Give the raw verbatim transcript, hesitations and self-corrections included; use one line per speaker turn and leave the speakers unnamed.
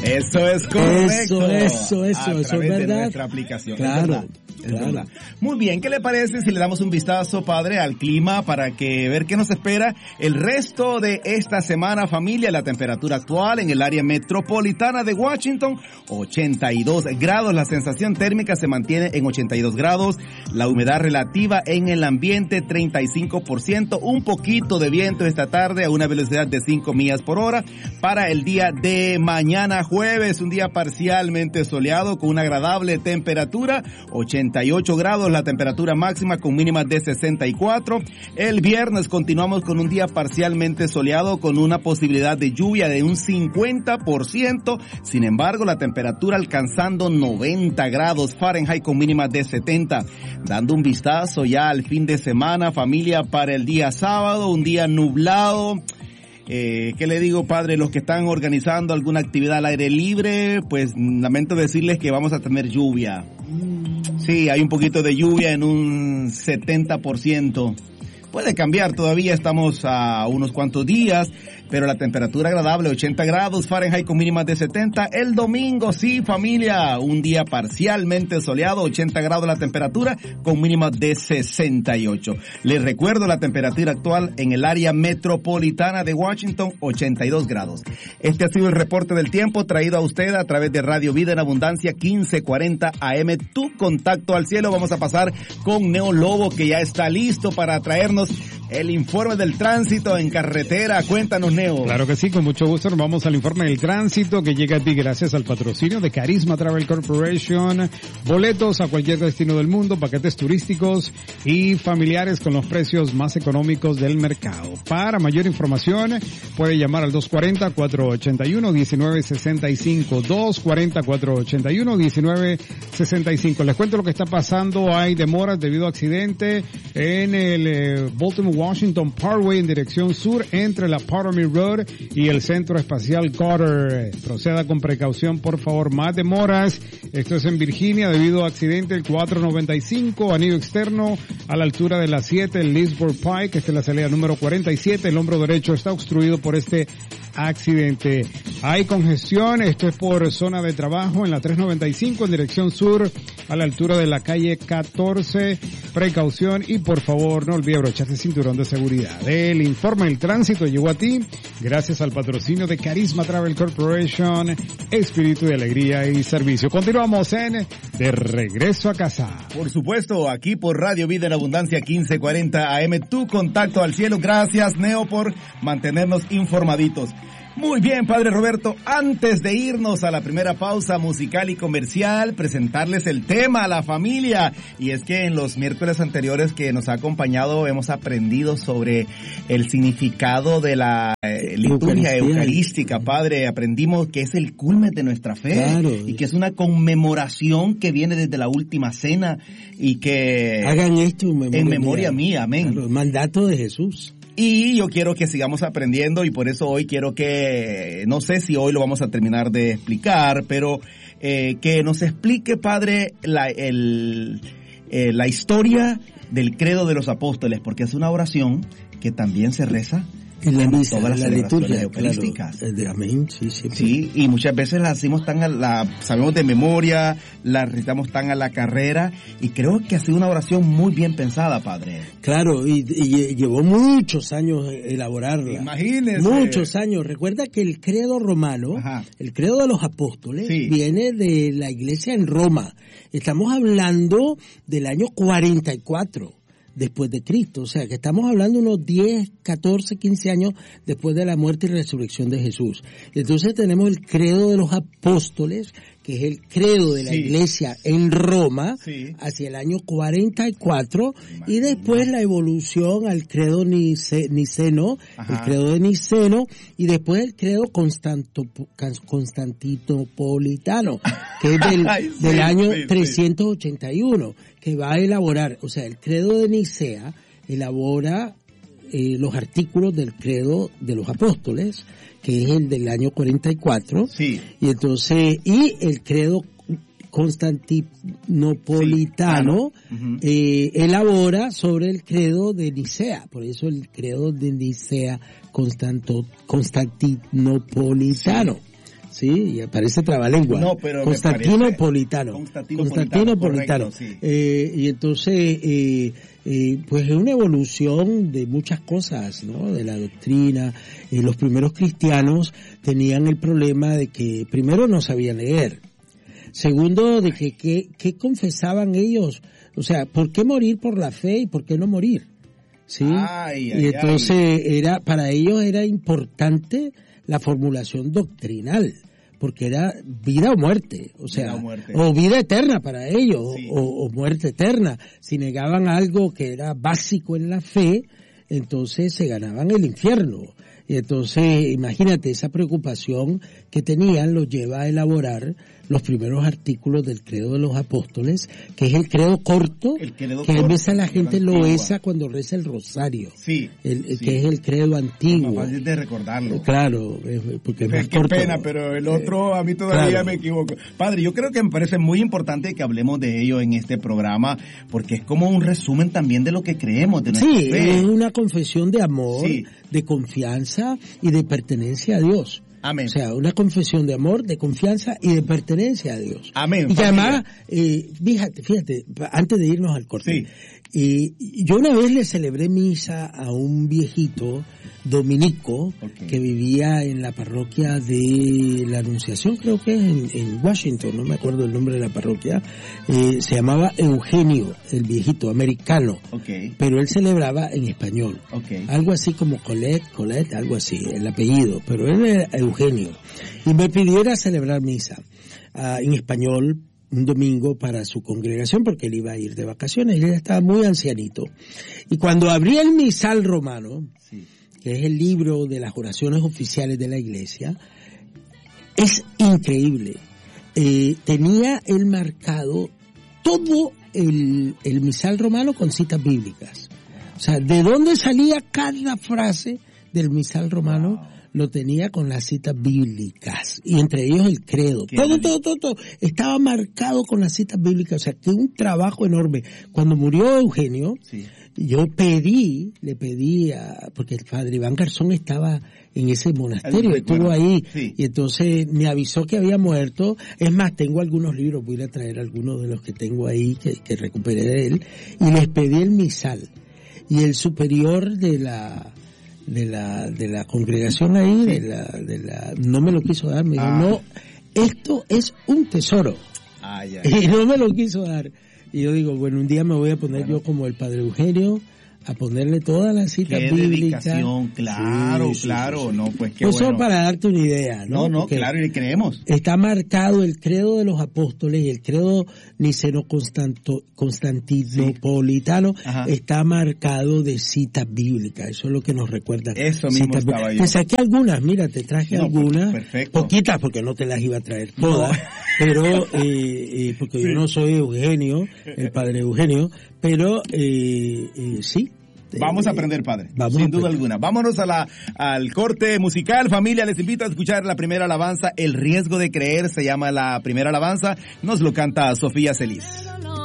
Eso es correcto.
Eso, eso, eso,
a
eso
través
es verdad.
de nuestra aplicación.
Claro.
Es verdad. Es
Claro.
verdad. Muy bien, ¿qué le parece si le damos un vistazo, padre, al clima para que ver qué nos espera el resto de esta semana, familia? La temperatura actual en el área metropolitana de Washington, ochenta y dos grados. La sensación térmica se mantiene en ochenta y dos grados. La humedad relativa en el ambiente, treinta y cinco por ciento. Un poquito de viento esta tarde a una velocidad de cinco millas por hora. Para el día de mañana, jueves, un día parcialmente soleado con una agradable temperatura, ochenta y ocho grados la temperatura máxima con mínimas de sesenta y cuatro. El viernes continuamos con un día parcialmente soleado con una posibilidad de lluvia de un cincuenta por ciento. Sin embargo, la temperatura alcanzando noventa grados Fahrenheit con mínimas de setenta. Dando un vistazo ya al fin de semana, familia, para el día sábado, un día nublado. Eh, ¿qué le digo, padre? Los que están organizando alguna actividad al aire libre, pues lamento decirles que vamos a tener lluvia. Sí, hay un poquito de lluvia en un setenta por ciento. Puede cambiar, todavía estamos a unos cuantos días, pero la temperatura agradable, ochenta grados Fahrenheit con mínimas de setenta. El domingo, sí, familia, un día parcialmente soleado, ochenta grados la temperatura con mínimas de sesenta y ocho. Les recuerdo la temperatura actual en el área metropolitana de Washington, ochenta y dos grados. Este ha sido el reporte del tiempo traído a usted a través de Radio Vida en Abundancia quince cuarenta A M, tu contacto al cielo. Vamos a pasar con Neo Lobo, que ya está listo para traernos el informe del tránsito en carretera. Cuéntanos, Neo.
Claro que sí, con mucho gusto nos vamos al informe del tránsito que llega a ti gracias al patrocinio de Carisma Travel Corporation. Boletos a cualquier destino del mundo, paquetes turísticos y familiares con los precios más económicos del mercado. Para mayor información puede llamar al dos cuatro cero, cuatro ocho uno, uno nueve seis cinco, dos cuatro cero, cuatro ocho uno, uno nueve seis cinco. Les cuento lo que está pasando. Hay demoras debido a accidente en el eh, Baltimore Washington Parkway en dirección sur entre la Pottermy Road y el Centro Espacial Goddard. Proceda con precaución, por favor. Más demoras. Esto es en Virginia debido a accidente el cuatrocientos noventa y cinco, anillo externo a la altura de la siete, el Leesburg Pike. Esta es la salida número cuarenta y siete. El hombro derecho está obstruido por este accidente. Hay congestión, esto es por zona de trabajo en la trescientos noventa y cinco en dirección sur a la altura de la calle catorce. Precaución y por favor no olvide abrocharse el cinturón de seguridad. El informe del tránsito llegó a ti gracias al patrocinio de Carisma Travel Corporation, espíritu de alegría y servicio. Continuamos en De Regreso a Casa.
Por supuesto, aquí por Radio Vida en Abundancia quince cuarenta A M, tu contacto al cielo. Gracias, Neo, por mantenernos informaditos. Muy bien, Padre Roberto, antes de irnos a la primera pausa musical y comercial, presentarles el tema a la familia. Y es que en los miércoles anteriores que nos ha acompañado hemos aprendido sobre el significado de la eh, liturgia eucarística, Padre. Aprendimos que es el culmen de nuestra fe, claro, y que es una conmemoración que viene desde la última cena y que...
Hagan esto en memoria,
en memoria mía, mía, amén.
Claro, el mandato de Jesús.
Y yo quiero que sigamos aprendiendo y por eso hoy quiero que, no sé si hoy lo vamos a terminar de explicar, pero eh, que nos explique, Padre, la, el, eh, la historia del credo de los apóstoles, porque es una oración que también se reza
en la misa,
todas las
la liturgia
eucarísticas.
Claro, de amén, sí, sí.
Sí, y muchas veces la hacemos tan a la, sabemos de memoria, la recitamos tan a la carrera, y creo que ha sido una oración muy bien pensada, Padre.
Claro, y, y llevó muchos años elaborarla.
Imagínese.
Muchos años. Recuerda que el credo romano, Ajá. el credo de los apóstoles, sí, viene de la iglesia en Roma. Estamos hablando del año cuarenta y cuatro. Después de Cristo, o sea que estamos hablando unos diez, catorce, quince años después de la muerte y resurrección de Jesús. Entonces tenemos el credo de los apóstoles, que es el credo de la sí. iglesia en Roma, sí. hacia el año cuarenta y cuatro, y después la evolución al credo nice, niceno, Ajá. el credo de Niceno, y después el credo constanto, constantinopolitano, que es del, Ay, sí, del año sí, trescientos ochenta y uno, que va a elaborar, o sea, el credo de Nicea elabora eh, los artículos del credo de los apóstoles, que es el del año cuarenta y cuatro, sí. y entonces, y el credo constantinopolitano sí, claro. uh-huh. eh, elabora sobre el credo de Nicea, por eso el credo de Nicea constanto, constantinopolitano.
Sí.
Sí, y parece trabalengua.
No, pero
Constantinopolitano.
Constantinopolitano.
Sí. Eh, y entonces, eh, eh, pues es una evolución de muchas cosas, ¿no? De la doctrina. Eh, los primeros cristianos tenían el problema de que, primero, no sabían leer. Segundo, de que, que, que confesaban ellos. O sea, ¿por qué morir por la fe y por qué no morir? Sí.
Ay, ay,
y entonces
ay.
era, para ellos era importante la formulación doctrinal, porque era vida o muerte, o sea, vida o, muerte. o vida eterna para ellos, sí. o, o muerte eterna. Si negaban algo que era básico en la fe, entonces se ganaban el infierno. Y entonces, imagínate, esa preocupación que tenían los lleva a elaborar los primeros artículos del credo de los apóstoles, que es el credo corto,
el credo
que
corto,
a veces la gente lo reza cuando reza el rosario.
Sí.
El,
sí.
Que es el credo antiguo.
Es más fácil de recordarlo.
Claro, porque es más
Qué
corto.
pena, pero el otro a mí todavía claro. me equivoco. Padre, yo creo que me parece muy importante que hablemos de ello en este programa, porque es como un resumen también de lo que creemos. De
sí,
fe.
Es una confesión de amor,
sí.
de confianza y de pertenencia a Dios.
Amén.
O sea, una confesión de amor, de confianza y de pertenencia a Dios.
Amén.
Y que además, eh, fíjate, fíjate, antes de irnos al corte,
sí.
eh, yo una vez le celebré misa a un viejito dominico okay. que vivía en la parroquia de la Anunciación, creo que es en, en Washington, no me acuerdo el nombre de la parroquia, eh, se llamaba Eugenio, el viejito americano,
okay.
pero él celebraba en español,
okay.
algo así como Colette, Colette, algo así, el apellido, pero él era Eugenio, y me pidió ir a celebrar misa uh, en español un domingo para su congregación porque él iba a ir de vacaciones, él estaba muy ancianito, y cuando abrí el misal romano,
sí.
que es el libro de las oraciones oficiales de la iglesia, es increíble. Eh, tenía él marcado todo el, el misal romano con citas bíblicas. O sea, de dónde salía cada frase del misal romano, wow. lo tenía con las citas bíblicas, y entre ellos el credo. Todo, todo, todo, todo estaba marcado con las citas bíblicas. O sea, que un trabajo enorme. Cuando murió Eugenio,
sí. yo
pedí, le pedí a, porque el padre Iván Garzón estaba en ese monasterio, estuvo ahí,
sí.
y entonces me avisó que había muerto. Es más, tengo algunos libros, voy a traer algunos de los que tengo ahí, que, que recuperé de él, y les pedí el misal. Y el superior de la, de la, de la congregación ahí,
sí.
de la, de la, no me lo quiso dar, me dijo,
ah.
no, esto es un tesoro.
Ah, ya.
Y no me lo quiso dar. Y yo digo, bueno, un día me voy a poner bueno. yo como el padre Eugenio, a ponerle todas las citas
qué
bíblicas.
Dedicación, claro, sí, sí, claro, sí, sí. no, pues qué
Eso
bueno.
para darte una idea, ¿no?
No, no,
Porque
claro, y creemos.
Está marcado el credo de los apóstoles y el credo niceno-constantinopolitano, sí. está marcado de citas bíblicas. Eso es lo que nos recuerda.
Eso mismo estaba
bí-
yo.
Te saqué algunas, mira, te traje
no,
algunas.
Perfecto.
Poquitas porque no te las iba a traer todas. No. Pero, eh, eh, porque sí. yo no soy Eugenio, el padre Eugenio, pero eh, eh, sí.
Vamos a aprender, padre,
Vamos
sin
a
duda
aprender.
alguna. Vámonos a la, al corte musical. Familia, les invito a escuchar la primera alabanza, El riesgo de creer, se llama la primera alabanza. Nos lo canta Sofía Celis.